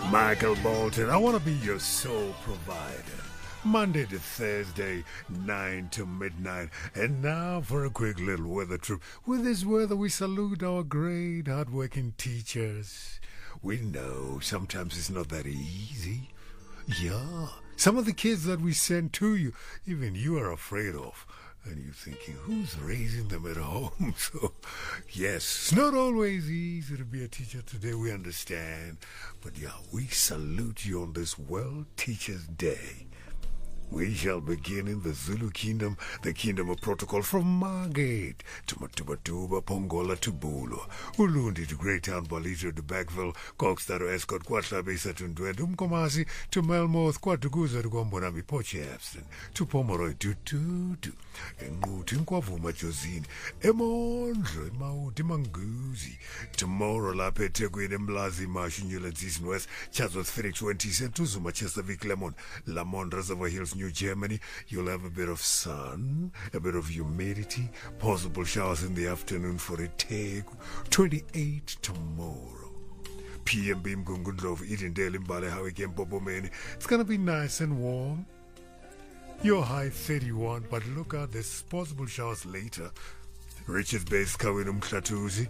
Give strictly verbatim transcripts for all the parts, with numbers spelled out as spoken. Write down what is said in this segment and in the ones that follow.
Michael Bolton, I want to be your sole provider. Monday to Thursday, nine to midnight. And now for a quick little weather trip. With this weather, we salute our great, hardworking teachers. We know sometimes it's not that easy. Yeah, some of the kids that we send to you, even you are afraid of. And you're thinking, who's raising them at home? So, yes, it's not always easy to be a teacher today, we understand. But yeah, we salute you on this World Teachers' Day. We shall begin in the Zulu Kingdom, the Kingdom of Protocol, from Margate to Matubatuba, Pongola to Bulu, Ulundi to Greytown, Bolito to Backville, Coxtaro, Escort, Quatlabesa to Ndwend, Umkomasi to Melmoth, Quatuguza to Gombonami, Pochefston, to Pomeroy to Tutu, Ngutin Kwavuma Josine, Emondro, Mauti Manguzi, tomorrow La Petegwin, Mblazi, Mashinula, Zis West, Chatsworth, Phoenix, twenty cent, Tuzuma, Chestervic, Lemon, Lamont, Reservoir Hills, New Germany. You'll have a bit of sun, a bit of humidity, possible showers in the afternoon for a take. twenty-eight tomorrow. P M B Mgungundlov, Edendale, Mbale, Howick, Bobomeni. It's going to be nice and warm. Your high thirty-one, but look out, there's possible showers later. Richards Bay, Skawinum, Klatuzi.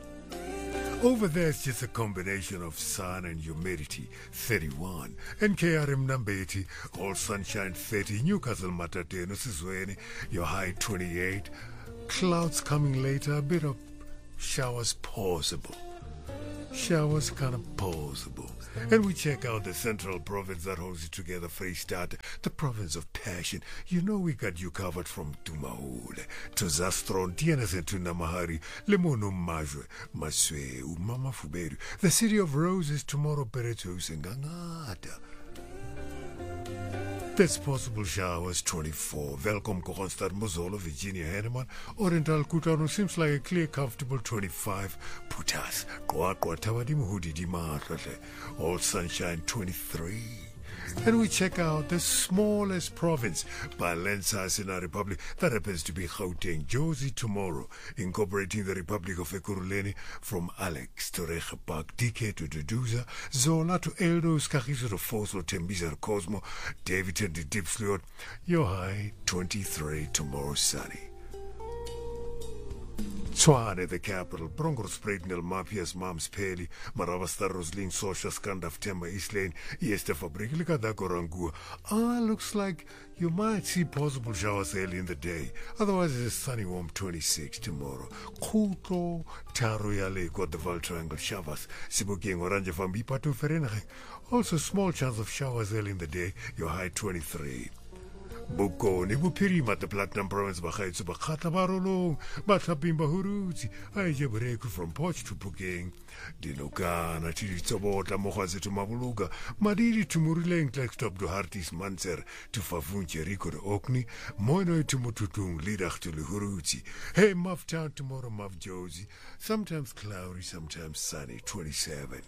Over there, it's just a combination of sun and humidity, thirty-one. And K R M Nambeti, all sunshine, thirty. Newcastle, Matateno, Sizweni, your high, twenty-eight. Clouds coming later, a bit of showers possible. Showers kind of possible. And we check out the central province that holds it together, Freestad, the province of passion. You know we got you covered from Tumahule to Zastron, Tienesen to Namahari, Lemono Majwe, Maswe, Umama Fuberu, the city of roses, tomorrow Beretus and Gangada. There's possible showers, twenty-four. Welcome, Kokonstad, Mozolo, Virginia, Henneman. Oriental Kutano seems like a clear, comfortable twenty-five. Putas, Kwakwa, Tawadim, Hudidi, Mahatle. All sunshine, twenty-three. And we check out the smallest province by land size in our republic. That happens to be Gauteng, Jozi tomorrow, incorporating the Republic of Ekurhuleni from Alex to Regepak, D K to Duduza, Zola to Eldos, Kagiso to Foslo, Tembisa to Cosmo, Davidson to Dipsliot. Your high, twenty-three tomorrow, sunny. Tshwane, the capital, Brongos Breitnel, Mapias, Mams Peli, Maravastar, Roslin, Sosha, Skandaf, Tema, East Lane, Yester Fabrik, Likadakorangua. Ah, looks like you might see possible showers early in the day. Otherwise, it's a sunny, warm twenty-six tomorrow. Kuto, Taro Yale, got the Val Triangle, Shavas, Sibuking, Oranje, Fambi, Patu, Ferenach. Also, small chance of showers early in the day, your high twenty-three. Buko ni bupirima the Platinum Province Bakhaitsu Bakhata Barolo, Batapimba Huruzi, I Jabreku from Poch to Puking, Dinokana, Tiritsobota, Mohazi to Mabuluga, Madiri to Murileng, Klekstop to Hartis Manser, to Fafunche Rico to Okni, Moino to Mututung, Lidach to Luhuruzi. Hey, Muff Town tomorrow, Muff Josie. Sometimes cloudy, sometimes sunny, twenty-seven.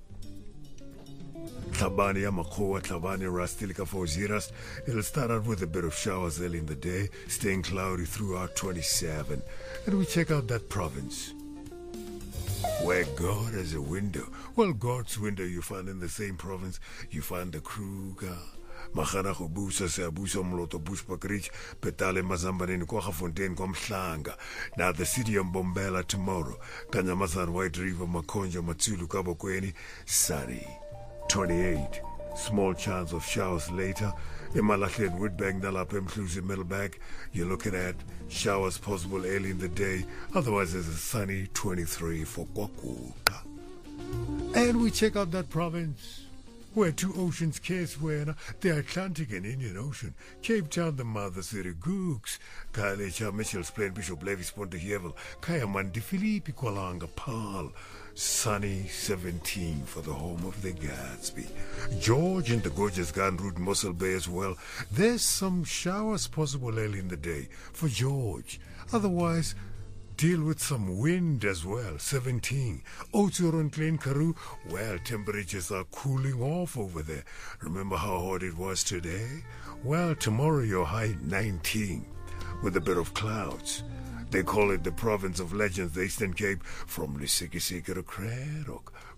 Tlhabane, Makhoa, Tlhabane, Rastilika for Ziras. It'll start out with a bit of showers early in the day, staying cloudy throughout twenty-seven. And we check out that province where God has a window. Well, God's window you find in the same province. You find the Kruger, Mahana Hubusa, Seabusa, Mloto, Bushpakrich, Petale, Mazambarin, Kwahafontaine, Komhlanga. Now the city of Bombela tomorrow. Kanyamazan, White River, Makonja, Matsulu, Kabokweni, sunny. twenty-eight. Small chance of showers later. Imalahle and Woodbank, Nalapem, Clusive, Middlebank. You're looking at showers possible early in the day. Otherwise, there's a sunny twenty-three for Kwakuka. And we check out that province where two oceans kiss, where the Atlantic and Indian Ocean. Cape Town, the mother city, Gooks. Kalecha, Mitchell's Plain, Bishop Levis, Pontehevel. Kayamandi, Philippi, Kualanga, Paarl. Sunny seventeen for the home of the Gatsby. George and the gorgeous Garden Route, Mossel Bay as well. There's some showers possible early in the day for George. Otherwise, deal with some wind as well, seventeen. Otsuro and Klein Karoo, well, temperatures are cooling off over there. Remember how hot it was today? Well, tomorrow your high nineteen with a bit of clouds. They call it the province of legends, the Eastern Cape, from Lisikisika to Craddock,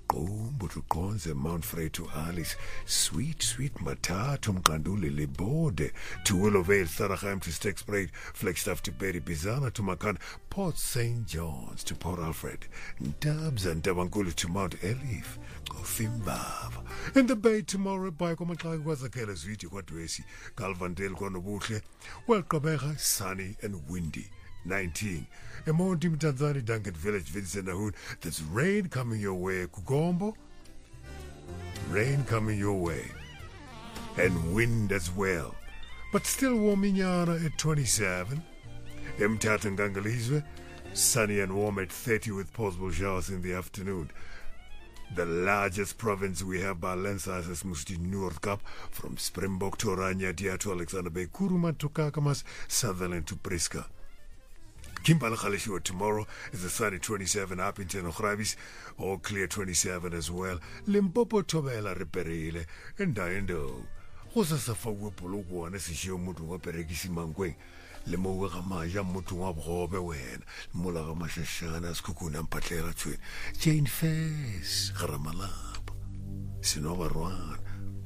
Qumbu to Konze, Mount Frey to Alice, Sweet, Sweet Matatu, Mkanduli, Libode, to Willowvale, Saraham to Stexbraid, Flagstaff to Berry Bizana to Macan, Port Saint John's to Port Alfred, Dubs and Davangulu to Mount Elif, Kofimbava. In the bay tomorrow, by Komaklag was a careless video, what do I see? Calvandale Gonobutle, well, Kabera, sunny and windy. nineteen. Emonti Mtanzani, Duncan Village, Vincent Nahun. There's rain coming your way, Kugombo. Rain coming your way. And wind as well. But still warming at twenty-seven. Mtata Ngangalizwe, sunny and warm at thirty with possible showers in the afternoon. The largest province we have by land size is Musti North Cape, from Springbok to Oranje, Dia to Alexander Bay, Kuruma to Kakamas, Sutherland to Priska. Kimbala Khalishiwa tomorrow is a sunny twenty-seven, up in Tenokrabis, all clear twenty-seven as well. Limpopo Tobela Reperile, and Diendo. Hosa Safa Wupulugu and Sishio Mutu Waperegisi Mangwing. Lemoga Yamutu Wabrobe Wen, Mula Mashashana, Skukunam Patera Twin, Jane Face, Haramalab, Sinova Rwan.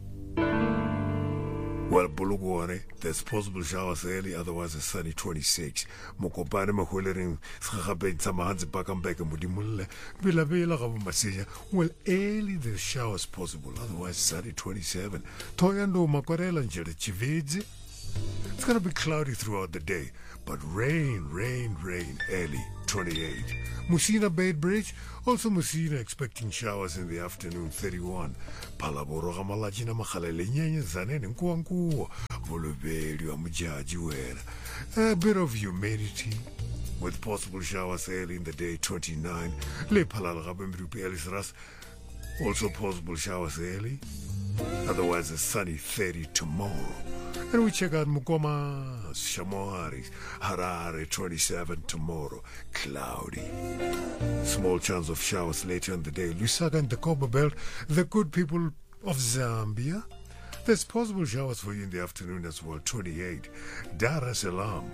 Well, Bulugwane, there's possible showers early, otherwise a sunny twenty-six. Mokopane Mahulerin, Sahaben Samahan's Bakambeka Mudimule, Villa Villa of Masia. Well, early there's showers possible, otherwise sunny twenty-seven. Toyando Makorela and Chividzi. It's going to be cloudy throughout the day, but rain, rain, rain early, twenty-eight. Musina Bay Bridge, also Musina expecting showers in the afternoon, thirty-one. Palaboro Gamalajina Makhalele Nyanya Zanen Nkuanku, Volubeli Amujaji. A bit of humidity with possible showers early in the day, twenty-nine. Le Palal Rabemrupi Elisras, also possible showers early. Otherwise, a sunny thirty tomorrow. And we check out Mukoma, Shamoaris, Harare, twenty-seven tomorrow, cloudy. Small chance of showers later in the day. Lusaka and the Copper Belt, the good people of Zambia. There's possible showers for you in the afternoon as well, twenty-eight. Dar es Salaam.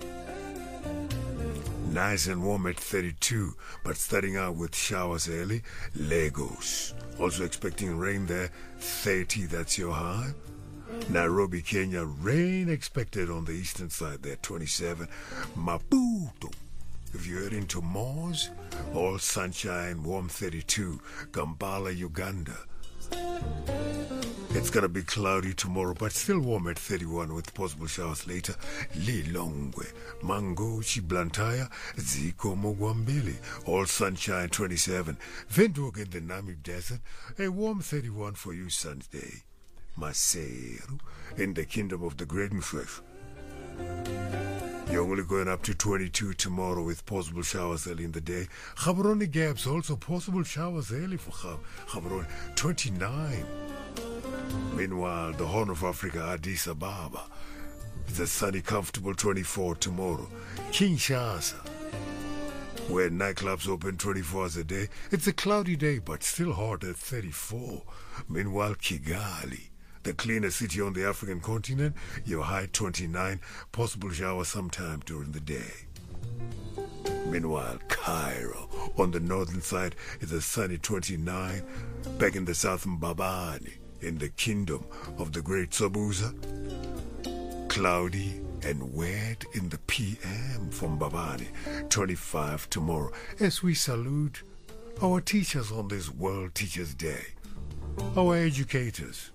Nice and warm at thirty-two, but starting out with showers early. Lagos, also expecting rain there, thirty, that's your high. Nairobi, Kenya, rain expected on the eastern side there, twenty-seven. Maputo, if you're heading to Mars, all sunshine, warm, thirty-two. Kampala, Uganda. It's going to be cloudy tomorrow, but still warm at thirty-one with possible showers later. Lilongwe, Mangochi, Blantyre, Ziko, Mogwambili, all sunshine, twenty-seven. Windhoek in the Namib Desert, a warm thirty-one for you Sunday. Maseru, in the Kingdom of the Great Mshwesh. You're only going up to twenty-two tomorrow with possible showers early in the day. Gaborone Gaps, also possible showers early for Gaborone, twenty-nine. Meanwhile, the Horn of Africa, Addis Ababa, it's a sunny, comfortable twenty-four tomorrow. Kinshasa, where nightclubs open twenty-four hours a day, it's a cloudy day, but still hot at thirty-four. Meanwhile, Kigali, the cleanest city on the African continent, your high twenty-nine, possible shower sometime during the day. Meanwhile, Cairo, on the northern side, is a sunny twenty-nine. Back in the south, Mbabane, in the Kingdom of the Great Sobuza, cloudy and wet in the P M from Mbabane, twenty-five tomorrow, as we salute our teachers on this World Teachers' Day, our educators.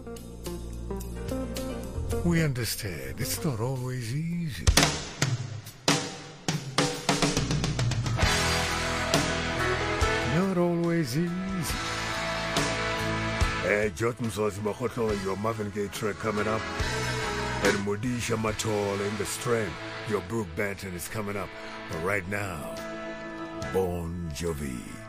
We understand it's not always easy. Not always easy. Hey, Jotun Zozimahotlo, your Marvin Gaye track coming up. And Modisha Matol in the Strand, your Brooke Banton is coming up. But right now, Bon Jovi.